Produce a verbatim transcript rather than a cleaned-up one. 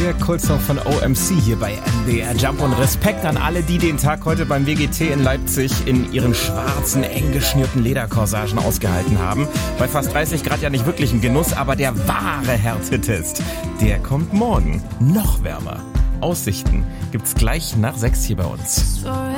der Kultsong von O M C hier bei M D R Jump und Respekt an alle, die den Tag heute beim W G T in Leipzig in ihren schwarzen, eng geschnürten Ledercorsagen ausgehalten haben. Bei fast dreißig Grad ja nicht wirklich ein Genuss, aber der wahre Härtetest, der kommt morgen. Noch wärmer. Aussichten gibt's gleich nach sechs hier bei uns.